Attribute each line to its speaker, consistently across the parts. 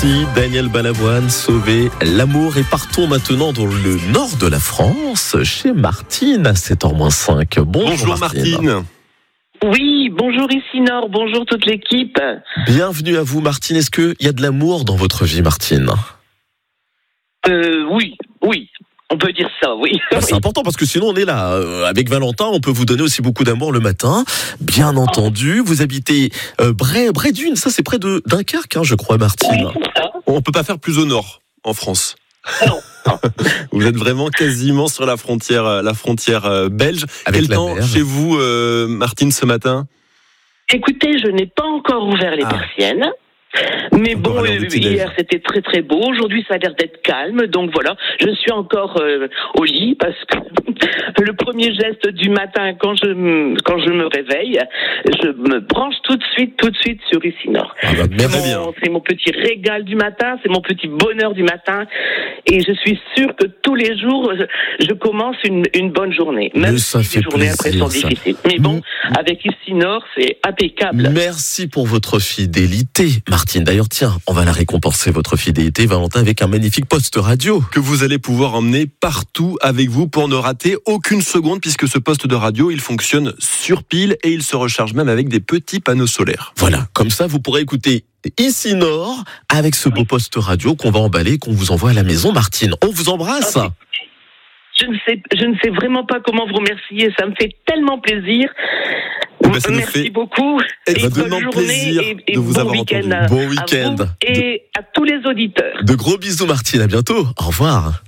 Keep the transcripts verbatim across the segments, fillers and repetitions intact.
Speaker 1: Merci Daniel Balavoine, sauver l'amour. Et partons maintenant dans le nord de la France, chez Martine à sept heures moins cinq. Bonjour,
Speaker 2: Bonjour Martine.
Speaker 1: Martine.
Speaker 3: Oui, bonjour ici Nord, bonjour toute l'équipe.
Speaker 1: Bienvenue à vous Martine. Est-ce qu'il y a de l'amour dans votre vie Martine ?
Speaker 3: Euh, oui, oui. On peut dire ça, oui.
Speaker 1: Bah, c'est important parce que sinon on est là. Euh, avec Valentin, on peut vous donner aussi beaucoup d'amour le matin. Bien entendu, vous habitez euh, Bray, Bray d'une, ça c'est près de Dunkerque, hein, je crois, Martine.
Speaker 3: Oui, c'est ça.
Speaker 2: On peut pas faire plus au nord en France.
Speaker 3: Non.
Speaker 2: Vous êtes vraiment quasiment sur la frontière, la frontière euh, belge.
Speaker 1: Avec
Speaker 2: Quel
Speaker 1: la
Speaker 2: temps
Speaker 1: mer.
Speaker 2: chez vous, euh, Martine, ce matin ?
Speaker 3: Écoutez, je n'ai pas encore ouvert les
Speaker 2: Ah.
Speaker 3: persiennes. Mais
Speaker 2: Encore
Speaker 3: bon,
Speaker 2: à l'heure du
Speaker 3: euh,
Speaker 2: petit-déj.
Speaker 3: hier c'était très très beau. Aujourd'hui ça a l'air d'être calme. Donc voilà, je suis encore euh, au lit parce que le premier geste du matin quand je me, quand je me réveille, je me branche tout de suite, tout de suite sur ici Nord.
Speaker 1: Ah bah, merci
Speaker 3: Mon-
Speaker 1: bien.
Speaker 3: C'est mon petit régal du matin, c'est mon petit bonheur du matin. Et je suis sûre que tous les jours, je, je commence une, une bonne journée.
Speaker 1: Mais
Speaker 3: Même
Speaker 1: ça
Speaker 3: si
Speaker 1: fait
Speaker 3: les journées après
Speaker 1: plaisir,
Speaker 3: sont
Speaker 1: ça.
Speaker 3: difficiles. Mais bon, avec ici Nord, c'est impeccable.
Speaker 1: Merci pour votre fidélité, Martine. D'ailleurs, tiens, on va la récompenser, votre fidélité, Valentin, avec un magnifique poste radio.
Speaker 2: Que vous allez pouvoir emmener partout avec vous pour ne rater aucune seconde, puisque ce poste de radio, il fonctionne sur pile et il se recharge même avec des petits panneaux solaires.
Speaker 1: Voilà, comme ça, vous pourrez écouter Ici Nord avec ce beau poste radio qu'on va emballer, qu'on vous envoie à la maison, Martine. On vous embrasse.
Speaker 3: Ok. Je ne sais, je ne sais vraiment pas comment vous remercier. Ça me fait tellement plaisir.
Speaker 2: Eh ben, ça nous
Speaker 3: Merci
Speaker 2: fait
Speaker 3: beaucoup.
Speaker 2: extrêmement
Speaker 3: bonne journée
Speaker 2: plaisir
Speaker 3: et, et
Speaker 2: de vous
Speaker 3: bon
Speaker 2: avoir
Speaker 3: week-end
Speaker 2: entendu.
Speaker 3: à-
Speaker 1: Bon
Speaker 3: à
Speaker 1: week-end.
Speaker 3: vous et à tous les auditeurs.
Speaker 1: De gros bisous, Martine. À bientôt. Au revoir.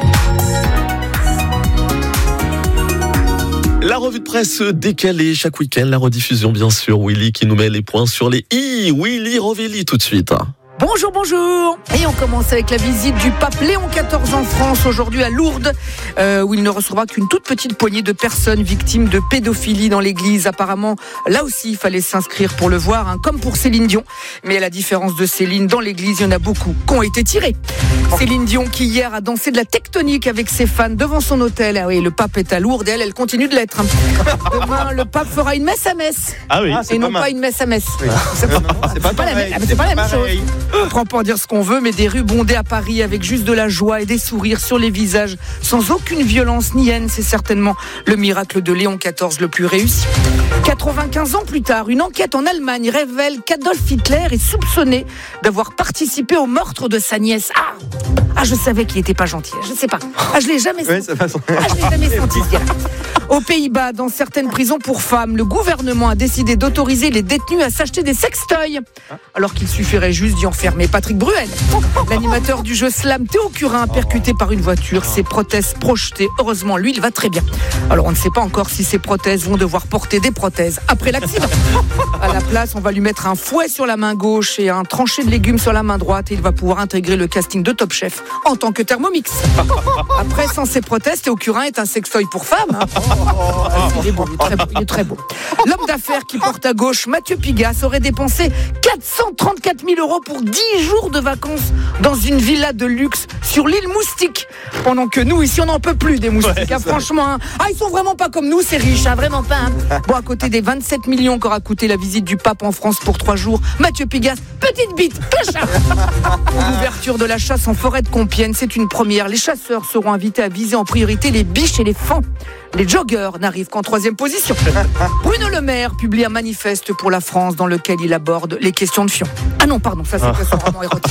Speaker 1: La revue de presse décalée chaque week-end, la rediffusion bien sûr. Willy qui nous met les points sur les i. Willy Rovelli tout de suite.
Speaker 4: Bonjour, bonjour. Et on commence avec la visite du pape Léon quatorze en France, aujourd'hui à Lourdes, euh, où il ne recevra qu'une toute petite poignée de personnes victimes de pédophilie dans l'église. Apparemment, là aussi, il fallait s'inscrire pour le voir, hein, comme pour Céline Dion. Mais à la différence de Céline, dans l'église, il y en a beaucoup qui ont été tirés. Céline Dion qui hier a dansé de la tectonique avec ses fans devant son hôtel. Ah oui, le pape est à Lourdes et elle, elle continue de l'être. hein. Demain, le pape fera une messe à messe.
Speaker 5: Ah oui,
Speaker 4: Et non pas une messe à messe. C'est
Speaker 5: Non, non, c'est pas
Speaker 4: pas la
Speaker 5: pareil,
Speaker 4: même- c'est pas la même
Speaker 5: pareil.
Speaker 4: On prend pour dire ce qu'on veut, mais des rues bondées à Paris avec juste de la joie et des sourires sur les visages, sans aucune violence ni haine, c'est certainement le miracle de Léon quatorze le plus réussi. quatre-vingt-quinze ans plus tard, une enquête en Allemagne révèle qu'Adolf Hitler est soupçonné d'avoir participé au meurtre de sa nièce. Ah, ah je savais qu'il était pas gentil, je sais pas. Ah, je l'ai jamais
Speaker 5: Ouais,
Speaker 4: senti.
Speaker 5: ça façon.
Speaker 4: Ah, je l'ai jamais senti ce gars-là. Aux Pays-Bas, dans certaines prisons pour femmes, le gouvernement a décidé d'autoriser les détenus à s'acheter des sextoys, alors qu'il suffirait juste d'y enfermer Patrick Bruel. L'animateur du jeu Slam, Théo Curin, percuté par une voiture, ses prothèses projetées. Heureusement, lui, il va très bien. Alors, on ne sait pas encore si ses prothèses vont devoir porter des prothèses après l'accident. À la place, on va lui mettre un fouet sur la main gauche et un tranché de légumes sur la main droite, et il va pouvoir intégrer le casting de Top Chef en tant que Thermomix. Après, sans ses prothèses, Théo Curin est un sextoy pour femmes. hein. Il est beau, il est très beau, il est très beau. L'homme d'affaires qui porte à gauche, Mathieu Pigasse, aurait dépensé quatre cent trente-quatre mille euros pour dix jours de vacances dans une villa de luxe sur l'île Moustique. Pendant que nous, ici, on n'en peut plus des moustiques. hein, franchement, hein. Ah, ils sont vraiment pas comme nous, c'est riche, hein, vraiment pas. hein. Bon, à côté des vingt-sept millions qu'aura coûté la visite du pape en France pour trois jours, Mathieu Pigasse, petite bite, clochard. L'ouverture de la chasse en forêt de Compiègne, c'est une première. Les chasseurs seront invités à viser en priorité les biches et les faons. Les joggers n'arrivent qu'en troisième position. Bruno Le Maire publie un manifeste pour la France dans lequel il aborde les questions de fion. Ah non, pardon, ça c'est que son roman érotique.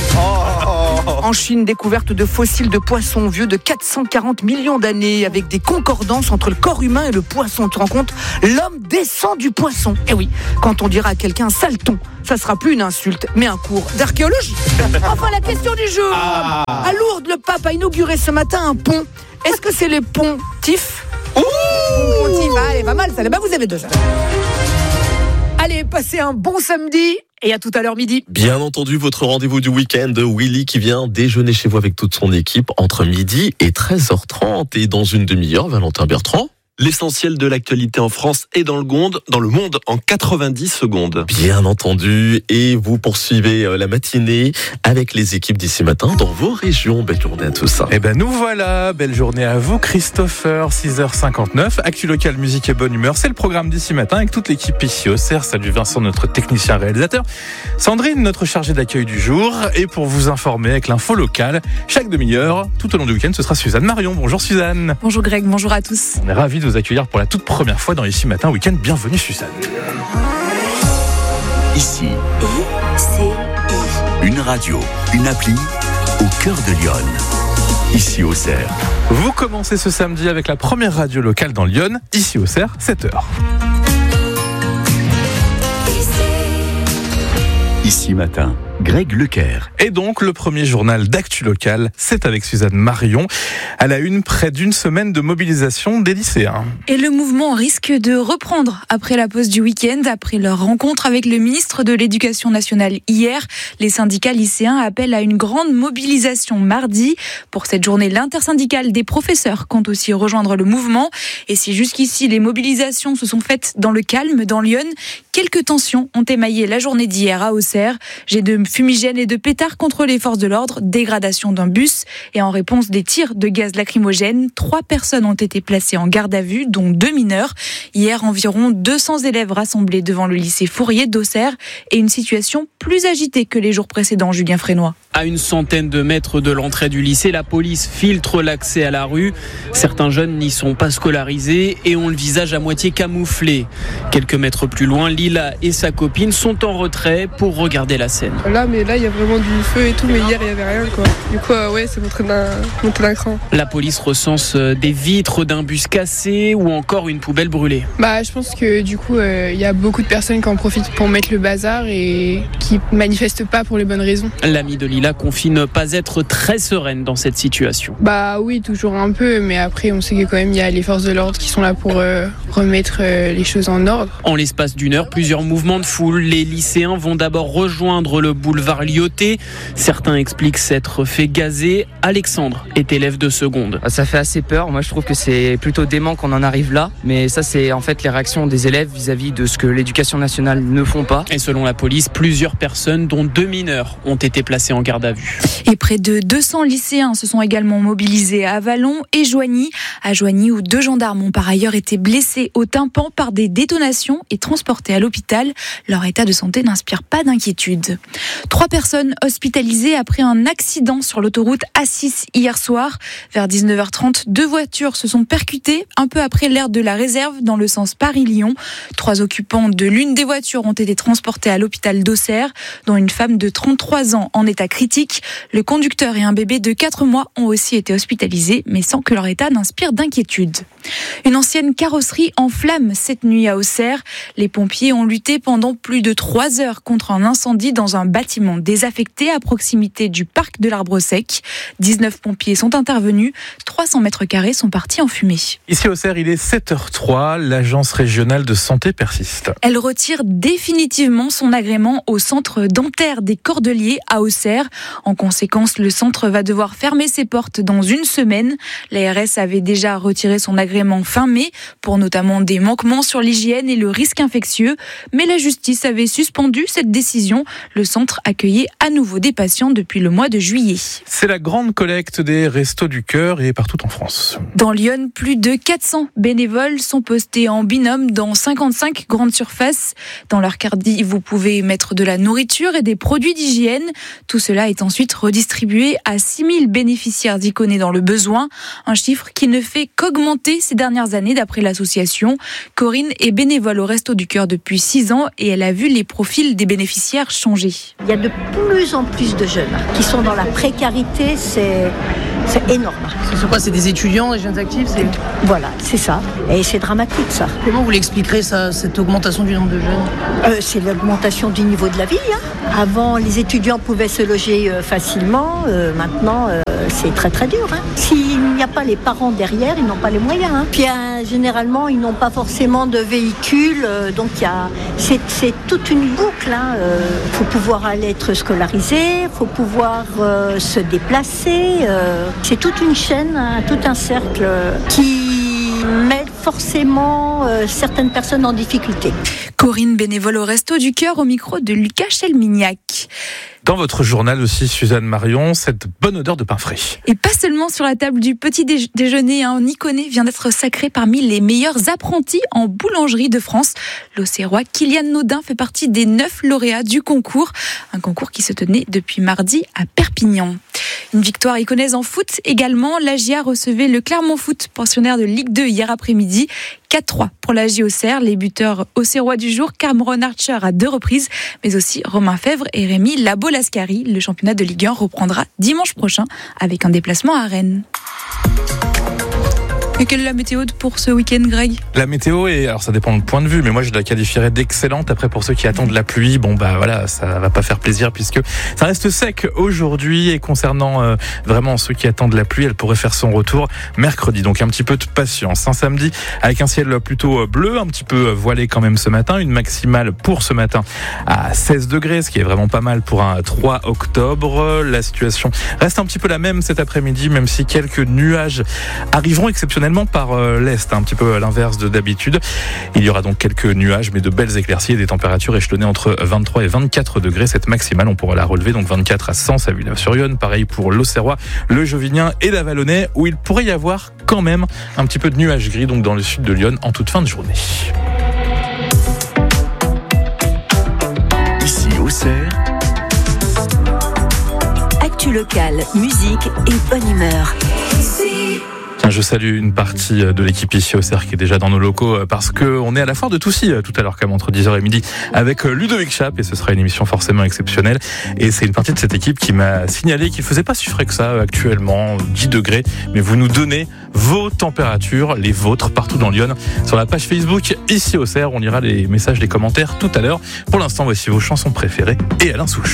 Speaker 4: En Chine, découverte de fossiles de poissons vieux de quatre cent quarante millions d'années avec des concordances entre le corps humain et le poisson. Tu te rends compte ? L'homme descend du poisson. Eh oui, quand on dira à quelqu'un saleton, ça sera plus une insulte, mais un cours d'archéologie. Enfin, la question du jour. À Lourdes, le pape a inauguré ce matin un pont. Est-ce que c'est les ponts Tif Pontif, allez, pas mal ça. Bah, vous avez deux heures. Allez, passez un bon samedi et à tout à l'heure midi.
Speaker 1: Bien entendu, votre rendez-vous du week-end, Willy qui vient déjeuner chez vous avec toute son équipe entre midi et treize heures trente. Et dans une demi-heure, Valentin Bertrand.
Speaker 2: L'essentiel de l'actualité en France et dans le monde, dans le monde en quatre-vingt-dix secondes.
Speaker 1: Bien entendu, et vous poursuivez la matinée avec les équipes d'ici matin dans vos régions. Belle journée à tous.
Speaker 5: Eh ben nous voilà, belle journée à vous Christopher, six heures cinquante-neuf. Actu locale, musique et bonne humeur, c'est le programme d'ici matin avec toute l'équipe ici au Cerf. Salut Vincent, notre technicien réalisateur. Sandrine, notre chargée d'accueil du jour. Et pour vous informer avec l'info locale, chaque demi-heure, tout au long du week-end, ce sera Suzanne Marion. Bonjour Suzanne.
Speaker 6: Bonjour Greg, bonjour à tous.
Speaker 5: On est ravis de vous accueillir pour la toute première fois dans Ici Matin Week-end. Bienvenue Suzanne.
Speaker 7: Ici,
Speaker 6: I, C, I.
Speaker 7: une radio, une appli au cœur de Lyon. Ici au Cerf.
Speaker 5: Vous commencez ce samedi avec la première radio locale dans Lyon, ici au Cerf, sept heures.
Speaker 7: Ici Matin, Greg Leclerc.
Speaker 5: Et donc, le premier journal d'actu local, c'est avec Suzanne Marion. À la une, près d'une semaine de mobilisation des lycéens.
Speaker 6: Et le mouvement risque de reprendre après la pause du week-end, après leur rencontre avec le ministre de l'Éducation nationale hier. Les syndicats lycéens appellent à une grande mobilisation mardi. Pour cette journée, l'intersyndicale des professeurs compte aussi rejoindre le mouvement. Et si jusqu'ici, les mobilisations se sont faites dans le calme, dans Lyon, quelques tensions ont émaillé la journée d'hier à Auxerre. Jets de fumigènes et de pétards contre les forces de l'ordre, dégradation d'un bus et en réponse des tirs de gaz lacrymogène, trois personnes ont été placées en garde à vue, dont deux mineurs. Hier, environ deux cents élèves rassemblés devant le lycée Fourier d'Auxerre et une situation plus agitée que les jours précédents, Julien Frénois.
Speaker 8: À une centaine de mètres de l'entrée du lycée, la police filtre l'accès à la rue. Certains jeunes n'y sont pas scolarisés et ont le visage à moitié camouflé. Quelques mètres plus loin, Lila et sa copine sont en retrait pour regarder la scène.
Speaker 9: Là, mais là, il y a vraiment du feu et tout, mais hier, il n'y avait rien, quoi. Du coup, euh, ouais, c'est monté d'un, monté d'un cran.
Speaker 8: La police recense des vitres d'un bus cassé ou encore une poubelle brûlée.
Speaker 9: Bah, je pense que du coup, il euh, y a beaucoup de personnes qui en profitent pour mettre le bazar et qui manifestent pas pour les bonnes raisons.
Speaker 8: L'amie de Lila confie ne pas être très sereine dans cette situation.
Speaker 9: Bah oui, toujours un peu, mais après, on sait que quand même, il y a les forces de l'ordre qui sont là pour euh, remettre euh, les choses en ordre.
Speaker 8: En l'espace d'une heure, plusieurs mouvements de foule. Les lycéens vont d'abord rejoindre le boulevard Lyoté. Certains expliquent s'être fait gazer. Alexandre est élève de seconde.
Speaker 10: Ça fait assez peur. Moi, je trouve que c'est plutôt dément qu'on en arrive là. Mais ça, c'est en fait les réactions des élèves vis-à-vis de ce que l'éducation nationale ne font pas.
Speaker 8: Et selon la police, plusieurs personnes, dont deux mineurs, ont été placées en garde à vue.
Speaker 6: Et près de deux cents lycéens se sont également mobilisés à Vallon et Joigny. À Joigny, où deux gendarmes ont par ailleurs été blessés au tympan par des détonations et transportés à l'hôpital. Leur état de santé n'inspire pas d'inquiétude. Trois personnes hospitalisées après un accident sur l'autoroute A six hier soir. Vers dix-neuf heures trente, deux voitures se sont percutées un peu après l'aire de la réserve dans le sens Paris-Lyon. Trois occupants de l'une des voitures ont été transportés à l'hôpital d'Auxerre, dont une femme de trente-trois ans en état critique. Le conducteur et un bébé de quatre mois ont aussi été hospitalisés, mais sans que leur état n'inspire d'inquiétude. Une ancienne carrosserie en flammes cette nuit à Auxerre. Les pompiers ont lutté pendant plus de trois heures contre un incendie dans un bâtiment désaffecté à proximité du parc de l'Arbre Sec. dix-neuf pompiers sont intervenus. trois cents mètres carrés sont partis en fumée.
Speaker 5: Ici au Cerf, il est sept heures trois. L'agence régionale de santé persiste.
Speaker 6: Elle retire définitivement son agrément au centre dentaire des Cordeliers à Auxerre. En conséquence, le centre va devoir fermer ses portes dans une semaine. L'A R S avait déjà retiré son agrément fin mai pour notamment des manquements sur l'hygiène et le risque infectieux. Mais la justice avait suspendu cette décision. Le centre accueillait à nouveau des patients depuis le mois de juillet.
Speaker 5: C'est la grande collecte des Restos du Cœur et partout en France.
Speaker 6: Dans Lyon, plus de quatre cents bénévoles sont postés en binôme dans cinquante-cinq grandes surfaces. Dans leur caddie, vous pouvez mettre de la nourriture et des produits d'hygiène. Tout cela est ensuite redistribué à six mille bénéficiaires iconés dans le besoin. Un chiffre qui ne fait qu'augmenter ces dernières années d'après l'association. Corinne est bénévole au Resto du Cœur depuis six ans et elle a vu les profils des bénéficiaires changer.
Speaker 11: Il y a de plus en plus de jeunes qui sont dans la précarité, c'est, c'est énorme.
Speaker 12: C'est quoi, c'est des étudiants, des jeunes actifs c'est...
Speaker 11: Voilà, c'est ça. Et c'est dramatique ça.
Speaker 12: Comment vous l'expliquerez ça, cette augmentation du nombre de jeunes
Speaker 11: euh, C'est l'augmentation du niveau de la vie. Hein. Avant, les étudiants pouvaient se loger euh, facilement. Euh, maintenant, euh, c'est très très dur. Hein. S'il n'y a pas les parents derrière, ils n'ont pas les moyens. Hein. Puis euh, généralement, ils n'ont pas forcément de véhicule. Euh, donc il y a, c'est, c'est toute une boucle. Il hein. euh, faut pouvoir aller être scolarisé, il faut pouvoir euh, se déplacer. Euh, c'est toute une chaîne, hein, tout un cercle qui met forcément euh, certaines personnes en difficulté.
Speaker 6: Corinne, bénévole au Resto du Cœur, au micro de Lucas Chelmignac.
Speaker 5: Dans votre journal aussi, Suzanne Marion, cette bonne odeur de pain frais.
Speaker 6: Et pas seulement sur la table du petit déj- déjeuner, hein. Niconet vient d'être sacré parmi les meilleurs apprentis en boulangerie de France. L'Auxerrois Kylian Naudin fait partie des neuf lauréats du concours. Un concours qui se tenait depuis mardi à Perpignan. Une victoire iconaise en foot également. L'A J A recevait le Clermont Foot, pensionnaire de Ligue deux hier après-midi. quatre trois pour l'A J Auxerre. Les buteurs auxerrois du jour, Cameron Archer à deux reprises, mais aussi Romain Fèvre et Rémi Labo-Lascari. Le championnat de Ligue un reprendra dimanche prochain avec un déplacement à Rennes. Et quelle est la météo pour ce week-end, Greg ?
Speaker 5: La météo, est, alors ça dépend de point de vue, mais moi je la qualifierais d'excellente. Après, pour ceux qui attendent la pluie, bon bah voilà, ça va pas faire plaisir puisque ça reste sec aujourd'hui. Et concernant euh, vraiment ceux qui attendent la pluie, elle pourrait faire son retour mercredi. Donc un petit peu de patience. Un samedi avec un ciel plutôt bleu, un petit peu voilé quand même ce matin. Une maximale pour ce matin à seize degrés, ce qui est vraiment pas mal pour un trois octobre. La situation reste un petit peu la même cet après-midi, même si quelques nuages arriveront exceptionnellement par l'est, un petit peu à l'inverse de d'habitude. Il y aura donc quelques nuages, mais de belles éclaircies et des températures échelonnées entre vingt-trois et vingt-quatre degrés. Cette maximale, on pourra la relever, donc vingt-quatre à Sens, à Villeneuve-sur-Yonne. Pareil pour l'Auxerrois, le Jovinien et la Vallonnais, où il pourrait y avoir quand même un petit peu de nuages gris, donc dans le sud de Lyon, en toute fin de journée.
Speaker 7: Ici, Auxerre.
Speaker 13: Actu locale, musique et bonne humeur.
Speaker 5: Je salue une partie de l'équipe ici au Cercle qui est déjà dans nos locaux parce qu'on est à la foire de Toussy tout à l'heure, comme entre dix heures et midi, avec Ludovic Chape, et ce sera une émission forcément exceptionnelle. Et c'est une partie de cette équipe qui m'a signalé qu'il faisait pas si frais que ça actuellement, dix degrés, mais vous nous donnez vos températures, les vôtres, partout dans Lyon, sur la page Facebook ici au Cercle. On lira les messages, les commentaires tout à l'heure. Pour l'instant, voici vos chansons préférées et Alain Souchon.